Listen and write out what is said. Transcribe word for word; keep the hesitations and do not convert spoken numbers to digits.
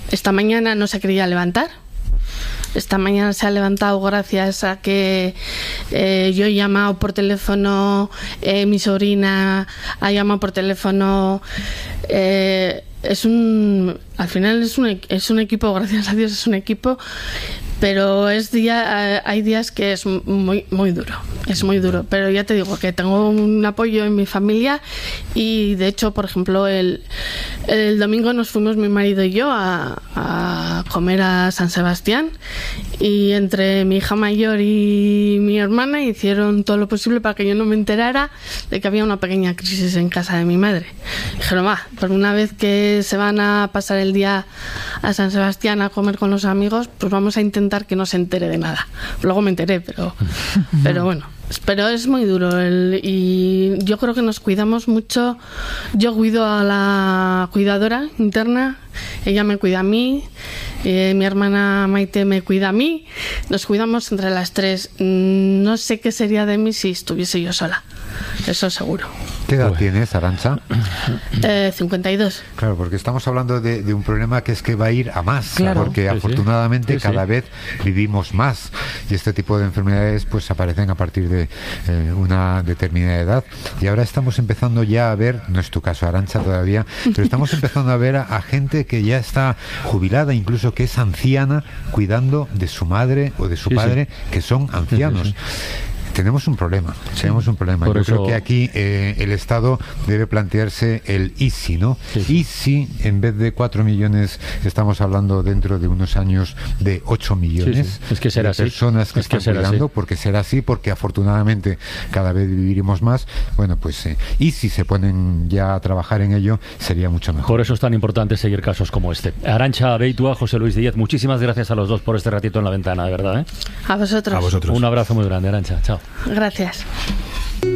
esta mañana no se quería levantar. Esta mañana se ha levantado gracias a que eh, yo he llamado por teléfono, eh, mi sobrina ha llamado por teléfono. Eh, es un, al final es un, es un equipo, gracias a Dios es un equipo, pero es día, hay días que es muy, muy duro, es muy duro. Pero ya te digo que tengo un apoyo en mi familia y de hecho, por ejemplo, el, el domingo nos fuimos mi marido y yo a, a comer a San Sebastián y entre mi hija mayor y mi hermana hicieron todo lo posible para que yo no me enterara de que había una pequeña crisis en casa de mi madre. Dijeron, va, por una vez que se van a pasar el día a San Sebastián a comer con los amigos, pues vamos a intentar que no se entere de nada. Luego me enteré, pero pero bueno, pero es muy duro el, y yo creo que nos cuidamos mucho. Yo cuido a la cuidadora interna, ella me cuida a mí, eh, mi hermana Maite me cuida a mí, nos cuidamos entre las tres. No sé qué sería de mí si estuviese yo sola, eso seguro. ¿Qué edad pues. tienes, Arantxa? Eh, cincuenta y dos. Claro, porque estamos hablando de, de un problema que es que va a ir a más, claro, porque sí, afortunadamente sí. Sí, cada sí. vez vivimos más y este tipo de enfermedades pues aparecen a partir de eh, una determinada edad y ahora estamos empezando ya a ver, no es tu caso, Arantxa, todavía, pero estamos empezando a ver a, a gente que ya está jubilada, incluso que es anciana, cuidando de su madre o de su sí, padre, sí. que son ancianos. Sí, sí, sí. Tenemos un problema, sí. tenemos un problema. Por Yo eso... creo que aquí eh, el Estado debe plantearse el easy, ¿no? Sí, sí. Easy, en vez de cuatro millones, estamos hablando dentro de unos años de ocho millones sí, sí. Es que será de así. personas que es que están cuidando, así. porque será así, porque afortunadamente cada vez viviremos más. Bueno, pues eh, y si se ponen ya a trabajar en ello, sería mucho mejor. Por eso es tan importante seguir casos como este. Arantxa Beitua, José Luis Díez, muchísimas gracias a los dos por este ratito en la ventana, de verdad, ¿eh? A vosotros. A vosotros. Un abrazo muy grande, Arantxa. Chao. Gracias.